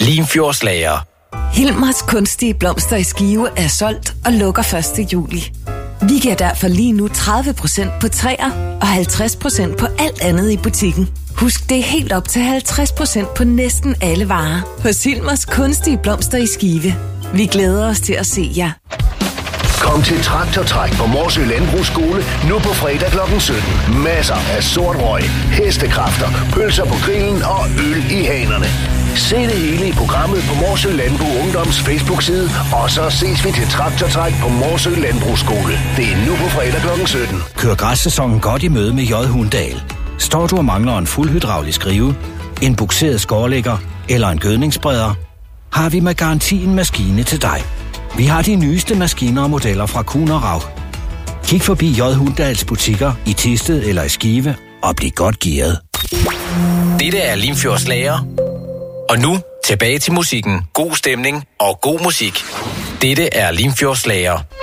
Limfjordslager. Hilmers kunstige blomster i Skive er solgt og lukker 1. juli. Vi giver derfor lige nu 30% på træer og 50% på alt andet i butikken. Husk, det er helt op til 50% på næsten alle varer hos Hilmers kunstige blomster i Skive. Vi glæder os til at se jer. Kom til Traktortræk på Morsø Landbrugsskole nu på fredag kl. 17. Masser af sort røg, hestekræfter, pølser på grillen og øl i hanerne. Se det hele i programmet på Morsø Landbrug Ungdoms Facebook-side, og så ses vi til Traktortræk på Morsø Landbrugsskole. Det er nu på fredag kl. 17. Kør græssæsonen godt i møde med J. Hundahl. Står du og mangler en fuldhydraulisk skrive, en bukseret skårlægger eller en gødningsspreder, har vi med garanti en maskine til dig. Vi har de nyeste maskiner og modeller fra Kuhn & Rauch. Kig forbi J. Hundahls butikker i Thisted eller i Skive og bliv godt gearet. Dette er Limfjordslager. Og nu tilbage til musikken. God stemning og god musik. Dette er Limfjordslager.